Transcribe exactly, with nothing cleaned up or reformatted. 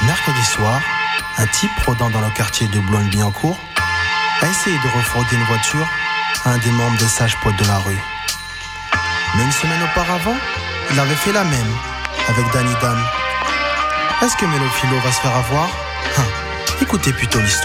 Mercredi soir, un type rôdant dans le quartier de Boulogne-Billancourt a essayé de refroidir une voiture à un des membres des sages poètes de la rue. Mais une semaine auparavant, il avait fait la même avec Danny Dan. Est-ce que Mélo Philo va se faire avoir? Hein, écoutez plutôt l'histoire.